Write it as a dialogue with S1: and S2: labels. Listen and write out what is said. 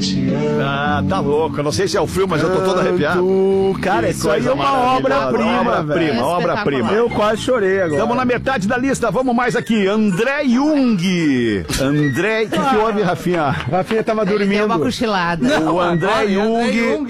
S1: Ah, tá louco. Eu não sei se é o filme, mas eu tô todo arrepiado.
S2: Cara, isso aí é uma obra-prima, velho.
S1: Obra-prima.
S2: Eu quase chorei agora.
S1: Estamos na metade da lista, vamos mais aqui. André Jung. André, o que houve, Rafinha?
S2: Rafinha tava dormindo.
S3: Deu uma cochilada.
S1: O André Jung